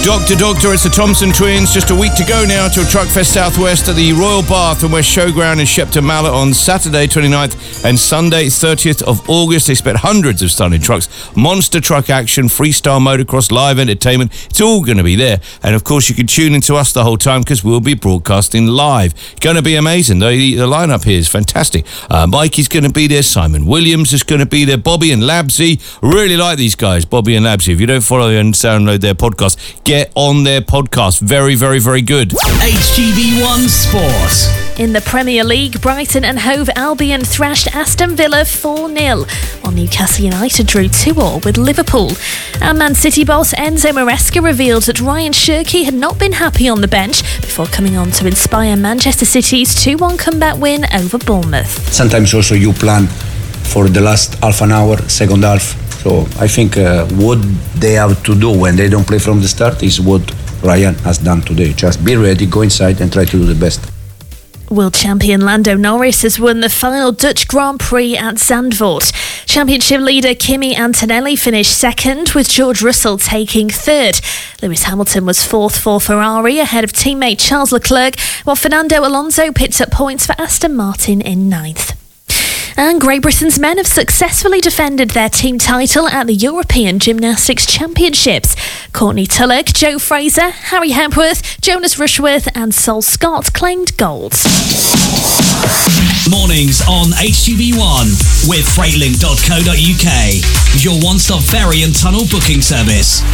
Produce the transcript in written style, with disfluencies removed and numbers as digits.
Doctor, it's the Thompson Twins. Just a week to go now till Truckfest Southwest at the Royal Bath and West Showground in Shepton Mallet on Saturday 29th and Sunday 30th of August. They expect hundreds of stunning trucks, monster truck action, freestyle motocross, live entertainment. It's all going to be there. And of course, you can tune into us the whole time because we'll be broadcasting live. Going to be amazing. The lineup here is fantastic. Mikey's going to be there. Simon Williams is going to be there. Bobby and Labsy. Really like these guys, Bobby and Labsy. If you don't follow and download their podcast, get on their podcast. Very, very, very good. HGV1 Sport. In the Premier League, Brighton and Hove Albion thrashed Aston Villa 4-0, while Newcastle United drew 2-2 with Liverpool. And Man City boss Enzo Maresca revealed that Ryan Shirky had not been happy on the bench before coming on to inspire Manchester City's 2-1 comeback win over Bournemouth. Sometimes also you plan for the last half an hour, second half. So I think what they have to do when they don't play from the start is what Ryan has done today. Just be ready, go inside and try to do the best. World champion Lando Norris has won the final Dutch Grand Prix at Zandvoort. Championship leader Kimi Antonelli finished second, with George Russell taking third. Lewis Hamilton was fourth for Ferrari, ahead of teammate Charles Leclerc, while Fernando Alonso picked up points for Aston Martin in ninth. And Great Britain's men have successfully defended their team title at the European Gymnastics Championships. Courtney Tulloch, Joe Fraser, Harry Hepworth, Jonas Rushworth and Sol Scott claimed gold. Mornings on HGV1 with Freightlink.co.uk, your one-stop ferry and tunnel booking service.